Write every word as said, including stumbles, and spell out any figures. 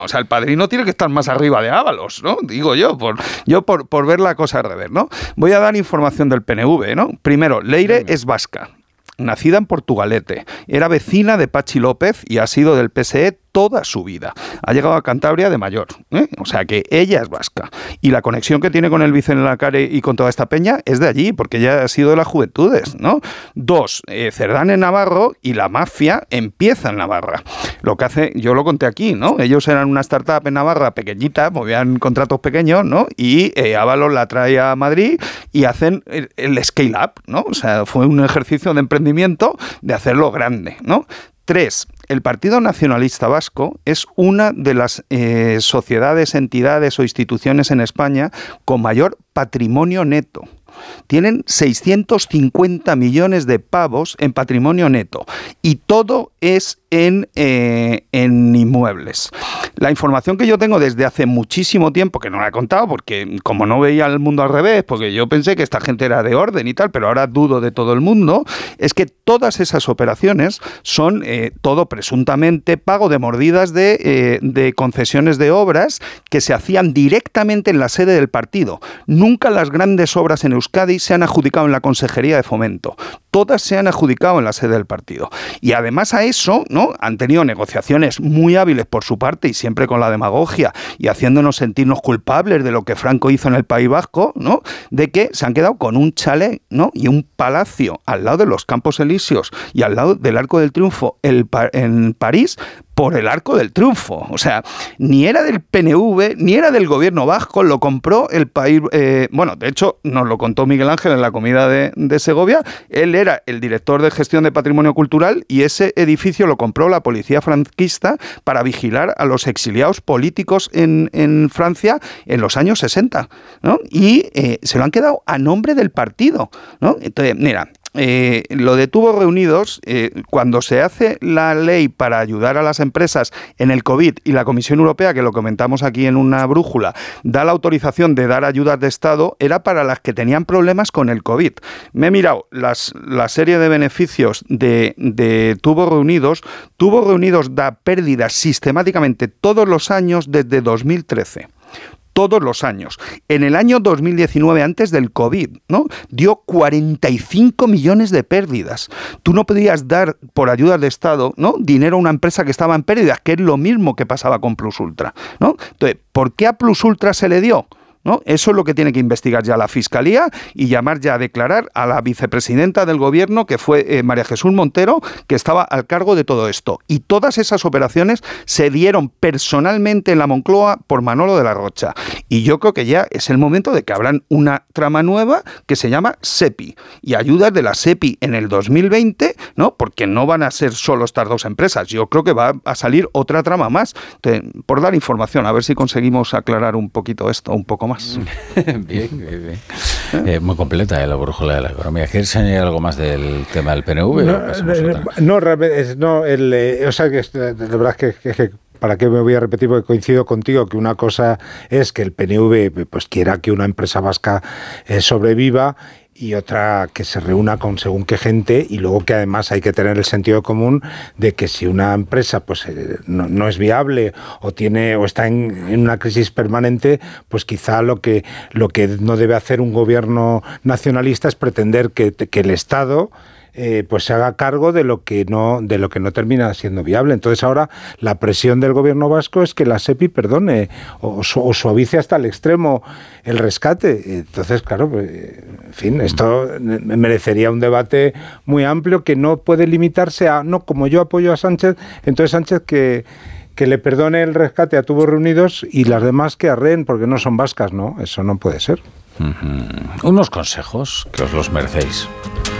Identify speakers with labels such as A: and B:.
A: O sea, el Padrino tiene que estar más arriba de Ábalos, ¿no? Digo yo, por, yo por, por ver la cosa al revés, ¿no? Voy a dar información del P N V, ¿no? Primero, Leire Venga. es vasca, nacida en Portugalete, era vecina de Pachi López y ha sido del P S E toda su vida. Ha llegado a Cantabria de mayor, ¿eh? O sea que ella es vasca. Y la conexión que tiene con el Vicenlacare y con toda esta peña es de allí, porque ella ha sido de las juventudes, ¿no? Dos, eh, Cerdán en Navarro y la mafia empieza en Navarra. Lo que hace, yo lo conté aquí, ¿no? Ellos eran una startup en Navarra pequeñita, movían contratos pequeños, ¿no? Y eh, Ábalos la trae a Madrid y hacen el, el scale up, ¿no? O sea, fue un ejercicio de emprendimiento de hacerlo grande, ¿no? Tres, el Partido Nacionalista Vasco es una de las eh, sociedades, entidades o instituciones en España con mayor patrimonio neto. Tienen seiscientos cincuenta millones de pavos en patrimonio neto y todo es en, eh, en inmuebles. La información que yo tengo desde hace muchísimo tiempo, que no la he contado porque como no veía el mundo al revés, porque yo pensé que esta gente era de orden y tal, pero ahora dudo de todo el mundo, es que todas esas operaciones son eh, todo presuntamente pago de mordidas de, eh, de concesiones de obras que se hacían directamente en la sede del partido. Nunca las grandes obras en Euskadi se han adjudicado en la Consejería de Fomento. Todas se han adjudicado en la sede del partido. Y además a eso, ¿no? Han tenido negociaciones muy hábiles por su parte y siempre con la demagogia y haciéndonos sentirnos culpables de lo que Franco hizo en el País Vasco, ¿no? De que se han quedado con un chalet, ¿no? Y un palacio al lado de los Campos Elíseos y al lado del Arco del Triunfo el, en París por el Arco del Triunfo. O sea, ni era del P N V, ni era del gobierno vasco, lo compró el país... Eh, bueno, de hecho, nos lo contó Miguel Ángel en la comida de, de Segovia. Él era el director de gestión de patrimonio cultural y ese edificio lo compró la policía franquista para vigilar a los exiliados políticos en, en Francia en los años sesenta, ¿no? Y eh, se lo han quedado a nombre del partido, ¿no? Entonces, mira... Eh, lo de Tubos Reunidos, eh, cuando se hace la ley para ayudar a las empresas en el COVID y la Comisión Europea, que lo comentamos aquí en una brújula, da la autorización de dar ayudas de Estado, era para las que tenían problemas con el COVID. Me he mirado las, la serie de beneficios de, de Tubos Reunidos. Tubos Reunidos da pérdidas sistemáticamente todos los años desde dos mil trece. Todos los años. En el año dos mil diecinueve, antes del COVID, ¿no? Dio cuarenta y cinco millones de pérdidas. Tú no podías dar por ayudas de Estado, ¿no? Dinero a una empresa que estaba en pérdidas, que es lo mismo que pasaba con Plus Ultra, ¿no? Entonces, ¿por qué a Plus Ultra se le dio? ¿No? Eso es lo que tiene que investigar ya la Fiscalía y llamar ya a declarar a la vicepresidenta del Gobierno, que fue eh, María Jesús Montero, que estaba al cargo de todo esto. Y todas esas operaciones se dieron personalmente en la Moncloa por Manolo de la Rocha. Y yo creo que ya es el momento de que abran una trama nueva que se llama SEPI. Y ayudas de la SEPI en el dos mil veinte, ¿no? Porque no van a ser solo estas dos empresas. Yo creo que va a salir otra trama más. Entonces, por dar información, a ver si conseguimos aclarar un poquito esto, un poco más.
B: bien, bien, bien. Eh, muy completa eh, la brújula de la economía. ¿Quieres añadir algo más del tema del P N V?
C: No, no, realmente, no, el, eh, o sea, que de verdad que, que, que ¿para qué me voy a repetir? Porque coincido contigo que una cosa es que el P N V pues quiera que una empresa vasca eh, sobreviva y otra que se reúna con según qué gente, y luego que además hay que tener el sentido común de que si una empresa pues eh, no, no es viable o tiene o está en, en una crisis permanente, pues quizá lo que lo que no debe hacer un gobierno nacionalista es pretender que, que el Estado Eh, pues se haga cargo de lo que no de lo que no termina siendo viable. Entonces ahora la presión del gobierno vasco es que la SEPI perdone o, o suavice hasta el extremo el rescate. Entonces, claro, pues, en fin, esto merecería un debate muy amplio que no puede limitarse a, no, como yo apoyo a Sánchez, entonces Sánchez que que le perdone el rescate a Tubos Reunidos y las demás que arreen porque no son vascas, ¿no? Eso no puede ser.
B: Uh-huh. Unos consejos que os los merecéis.